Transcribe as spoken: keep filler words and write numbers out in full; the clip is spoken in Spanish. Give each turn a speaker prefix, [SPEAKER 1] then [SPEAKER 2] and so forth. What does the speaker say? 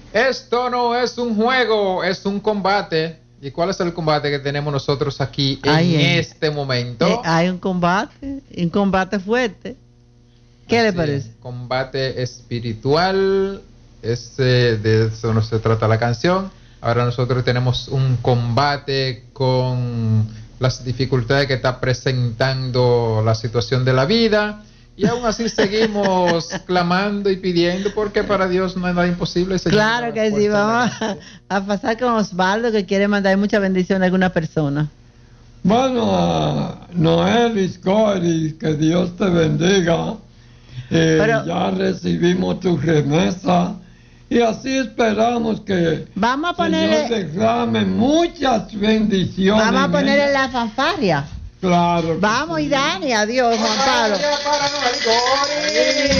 [SPEAKER 1] Esto no es un juego, es un combate. ¿Y cuál es el combate que tenemos nosotros aquí en
[SPEAKER 2] Ay, eh,
[SPEAKER 1] este momento?
[SPEAKER 2] Eh, hay un combate, un combate fuerte. ¿Qué
[SPEAKER 1] Así
[SPEAKER 2] le parece?
[SPEAKER 1] es, combate espiritual, ese, de eso no se trata la canción. Ahora nosotros tenemos un combate con las dificultades que está presentando la situación de la vida. Y aún así seguimos clamando y pidiendo, porque para Dios no hay nada imposible. Señor,
[SPEAKER 2] Claro que sí, vamos a, a pasar con Osvaldo, que quiere mandar mucha bendición a alguna persona.
[SPEAKER 3] Bueno, Noel Iscori, que Dios te bendiga. Eh,
[SPEAKER 2] Pero,
[SPEAKER 3] ya recibimos tu remesa y así esperamos que
[SPEAKER 2] vamos a ponerle,
[SPEAKER 3] Señor derrame muchas bendiciones.
[SPEAKER 2] Vamos a ponerle la fanfarria.
[SPEAKER 3] Claro.
[SPEAKER 2] Vamos,
[SPEAKER 3] sí.
[SPEAKER 2] y Dani, adiós, Juan Pablo.